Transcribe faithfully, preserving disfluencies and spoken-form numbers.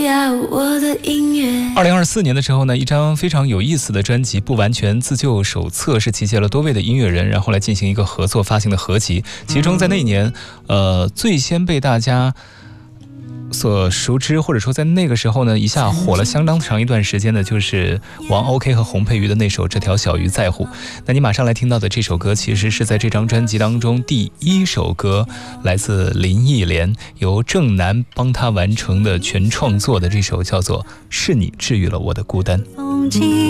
二零二四年的时候呢，一张非常有意思的专辑《不完全自救手册》是集结了多位的音乐人，然后来进行一个合作发行的合集。其中在那一年，呃，最先被大家所熟知，或者说在那个时候呢，一下火了相当长一段时间的，就是王 OK 和洪佩瑜的那首《这条小鱼在乎》。那你马上来听到的这首歌，其实是在这张专辑当中第一首歌，来自林忆莲，由郑楠帮他完成的全创作的这首叫做《是你治愈了我的孤单》。